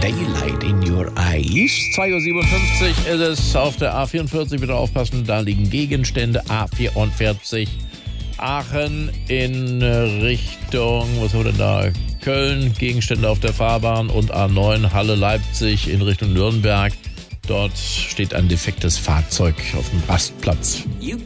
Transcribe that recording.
Daylight in Your Eyes. 2.57 Uhr ist es auf der A44. Bitte aufpassen, da liegen Gegenstände. A44 Aachen in Richtung, was haben wir denn da? Köln, Gegenstände auf der Fahrbahn und A9 Halle Leipzig in Richtung Nürnberg. Dort steht ein defektes Fahrzeug auf dem Rastplatz. You